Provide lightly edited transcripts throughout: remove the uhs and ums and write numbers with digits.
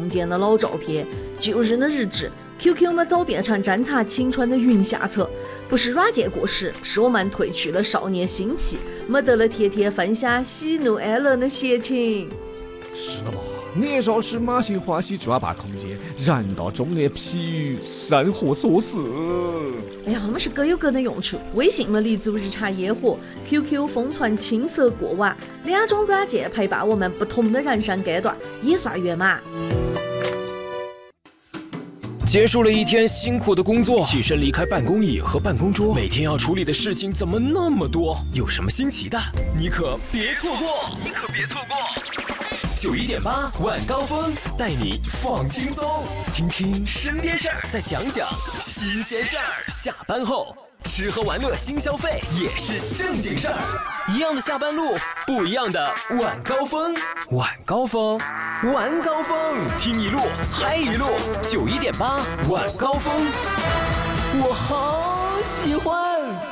碰见的老照片，旧日的日志。QQ 们早变成侦查青春的云下册，不是软件过时，是我们褪去了少年心气，没得了天天分享喜怒哀乐的邪情。 是的嘛，年少时满心欢喜转把空间，人到中年疲于生活琐事。 哎呀，我们是各有各的用处。微信嘛，立足日常烟火；QQ 封存青涩过往，两种软件陪伴我们不同的人生阶段，也算圆满。 结束了一天辛苦的工作，起身离开办公椅和办公桌，每天要处理的事情怎么那么多？有什么新奇的，你可别错过！91.8晚高峰带你放轻松，听听身边事儿，再讲讲新鲜事儿。下班后吃喝玩乐新消费也是正经事儿，一样的下班路，不一样的晚高峰。晚高峰，晚高峰，听一路嗨一路。91.8晚高峰，我好喜欢。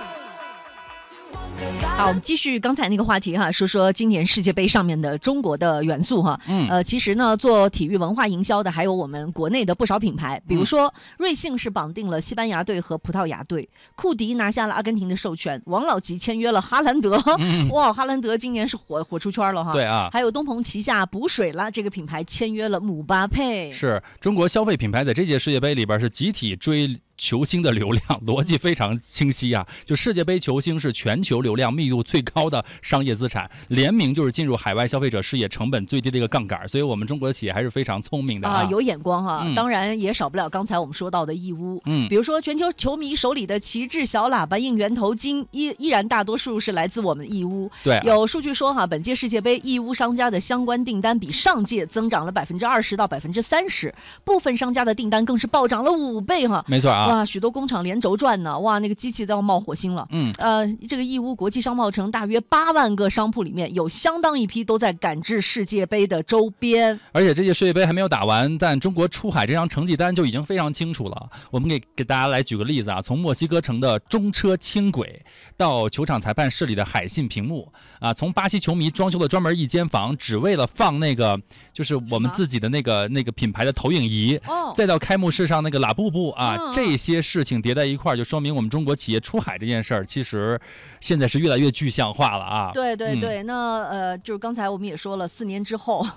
好，我们继续刚才那个话题哈，说说今年世界杯上面的中国的元素哈。其实呢，做体育文化营销的还有我们国内的不少品牌，比如说瑞幸是绑定了西班牙队和葡萄牙队，库迪拿下了阿根廷的授权，王老吉签约了哈兰德，哇，哈兰德今年是火出圈了哈。 对啊， 还有东鹏旗下补水了这个品牌签约了姆巴佩， 是中国消费品牌在这届世界杯里边是集体追球星的流量，逻辑非常清晰啊！就世界杯球星是全球流量密度最高的商业资产，联名就是进入海外消费者视野成本最低的一个杠杆，所以我们中国的企业还是非常聪明的啊， 有眼光哈。当然也少不了刚才我们说到的义乌，比如说全球球迷手里的旗帜、小喇叭、应援头巾，依然大多数是来自我们义乌。 对， 有数据说哈，本届世界杯义乌商家的相关订单比上届增长了20%到30%，部分商家的订单更是暴涨了5倍哈。 没错啊。 哇，许多工厂连轴转呢，哇，那个机器都要冒火星了。这个义乌国际商贸城大约8万个商铺里面，有相当一批都在赶制世界杯的周边。 而且这届世界杯还没有打完，但中国出海这张成绩单就已经非常清楚了。我们给大家来举个例子啊，从墨西哥城的中车轻轨到球场裁判室里的海信屏幕啊，从巴西球迷装修了专门一间房，只为了放那个就是我们自己的那个品牌的投影仪，再到开幕式上那个拉布布啊，这些事情叠在一块儿，就说明我们中国企业出海这件事儿，其实现在是越来越具象化了啊。 对对对，那就是刚才我们也说了，4年之后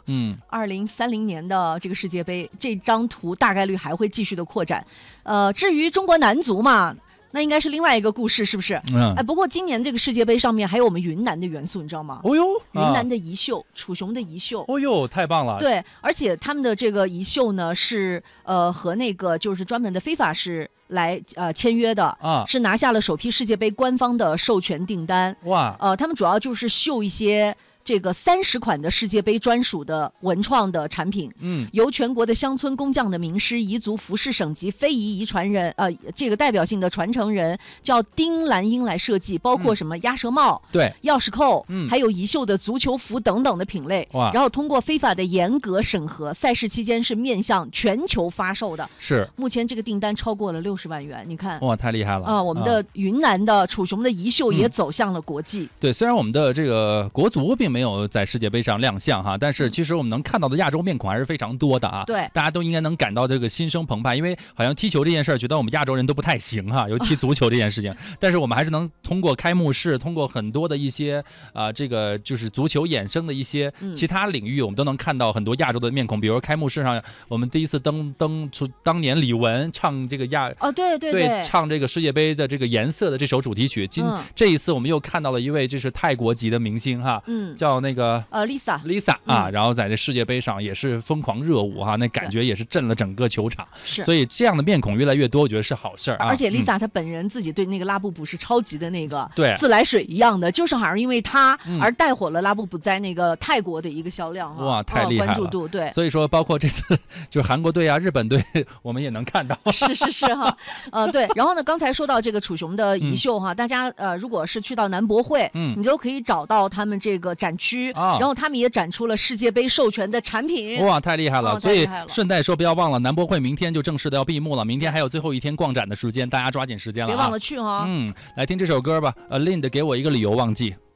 ，2030年的这个世界杯，这张图大概率还会继续的扩展。至于中国男足嘛，那应该是另外一个故事，是不是？不过今年这个世界杯上面还有我们云南的元素，你知道吗？ 哦呦， 云南的宜秀，楚雄的宜秀。 哦呦，太棒了！ 对，而且他们的这个宜秀呢，是和那个就是专门的非法是来签约的啊，是拿下了首批世界杯官方的授权订单。哇，他们主要就是秀一些这个30款的世界杯专属的文创的产品，由全国的乡村工匠的名师、彝族服饰省级非遗遗传人，这个代表性的传承人叫丁兰英来设计，包括什么鸭舌帽、 对， 钥匙扣，还有宜秀的足球服等等的品类。哇！然后通过非法的严格审核，赛事期间是面向全球发售的。 是， 目前这个订单超过了60万元，你看， 哇，太厉害了啊！我们的云南的楚雄的宜秀也走向了国际。 对，虽然我们的这个国足并没有在世界杯上亮相哈，但是其实我们能看到的亚洲面孔还是非常多的啊。 对， 大家都应该能感到这个心生澎湃，因为好像踢球这件事儿，觉得我们亚洲人都不太行哈，尤其踢足球这件事情。但是我们还是能通过开幕式，通过很多的一些这个就是足球衍生的一些其他领域，我们都能看到很多亚洲的面孔。比如开幕式上，我们第一次登出当年李玟唱这个对唱这个世界杯的这个颜色的这首主题曲。这一次我们又看到了一位就是泰国籍的明星哈，叫那个Lisa 啊，然后在这世界杯上也是疯狂热舞哈，那感觉也是震了整个球场。 是， 所以这样的面孔越来越多，我觉得是好事儿啊。 而且 Lisa 她本人自己对那个拉布布是超级的那个对自来水一样的，就是好像因为她而带火了拉布布在那个泰国的一个销量哇，太厉害了， 关注度。对， 所以说包括这次就是韩国队啊、日本队，我们也能看到。 是哈，对。然后呢，刚才说到这个楚雄的宜秀哈，大家如果是去到南博会，你都可以找到他们这个展区，然后他们也展出了世界杯授权的产品。 哇，太厉害了！所以顺带说，不要忘了南博会明天就正式的要闭幕了，明天还有最后一天逛展的时间，大家抓紧时间了， 别忘了去哈。 来听这首歌吧，Lind 给我一个理由忘记。